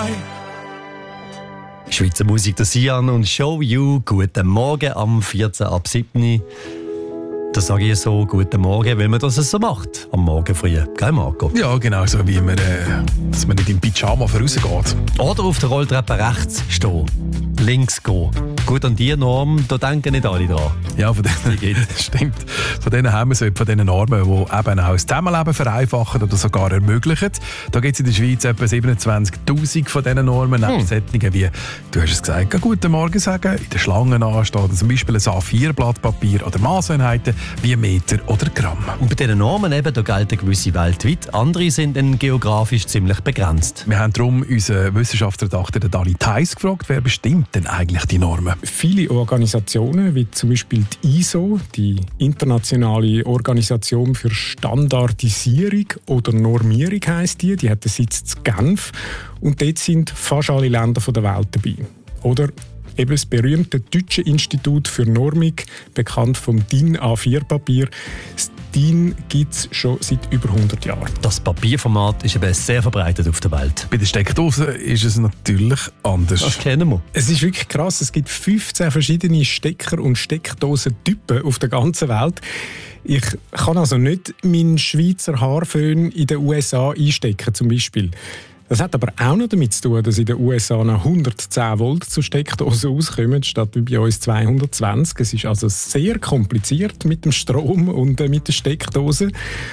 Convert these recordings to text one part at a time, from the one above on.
Schweizer Musik, der Sian und Show You. Guten Morgen am 14 ab 7. Das sage ich so, guten Morgen, weil man das so macht. Am Morgen früh. Gell, Marco? Ja, genau, so wie man, dass man nicht im Pyjama vorausgeht. Oder auf der Rolltreppe rechts stehen. Links gehen. Gut, an diese Norm, da denken nicht alle dran. Ja, von denen, stimmt. Von denen haben wir so von diesen Normen, die eben auch das Zusammenleben vereinfachen oder sogar ermöglichen. Da gibt es in der Schweiz etwa 27'000 von diesen Normen. Nebst solchen wie, du hast es gesagt, guten Morgen sagen, in den Schlangen anstehen, oder zum Beispiel ein A4-Blatt Papier oder Maßeinheiten wie Meter oder Gramm. Und bei diesen Normen eben, da gelten gewisse weltweit, andere sind dann geografisch ziemlich begrenzt. Wir haben darum unseren Wissenschaftsredakteur Dani Theis gefragt, wer bestimmt denn eigentlich die Normen? Viele Organisationen, wie zum Beispiel die ISO, die Internationale Organisation für Standardisierung oder Normierung heisst die hat den Sitz in Genf und dort sind fast alle Länder der Welt dabei. Oder eben das berühmte Deutsche Institut für Normung, bekannt vom DIN A4-Papier. Das DIN gibt es schon seit über 100 Jahren. Das Papierformat ist eben sehr verbreitet auf der Welt. Bei den Steckdosen ist es natürlich anders. Das kennen wir. Es ist wirklich krass. Es gibt 15 verschiedene Stecker- und Steckdosentypen auf der ganzen Welt. Ich kann also nicht meinen Schweizer Haarföhn in den USA einstecken, zum Beispiel. Das hat aber auch noch damit zu tun, dass in den USA noch 110 Volt zu Steckdosen auskommen, statt wie bei uns 220. Es ist also sehr kompliziert mit dem Strom und mit der Steckdose.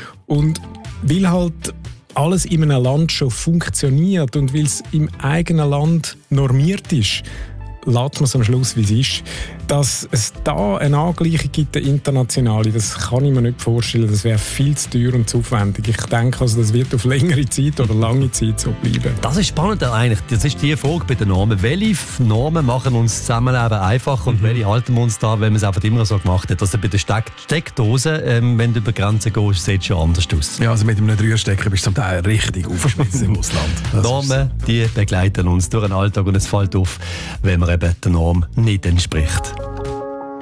Und weil halt alles in einem Land schon funktioniert und weil es im eigenen Land normiert ist, lässt man es am Schluss, wie es ist. Dass es da eine Angleichung gibt, eine internationale, das kann ich mir nicht vorstellen. Das wäre viel zu teuer und zu aufwendig. Ich denke, also, das wird auf längere Zeit oder lange Zeit so bleiben. Das ist spannend eigentlich. Das ist die Frage bei den Normen. Welche Normen machen uns das Zusammenleben einfach und welche halten wir uns da, wenn man es einfach immer so gemacht hat? Also bei der Steckdosen, wenn du über Grenzen gehst, sieht es schon anders aus. Ja, also mit einem Rührstecker bist du zum Teil richtig aufgeschmissen im Ausland. Normen, die begleiten uns durch den Alltag und es fällt auf, wenn man eben der Norm nicht entspricht.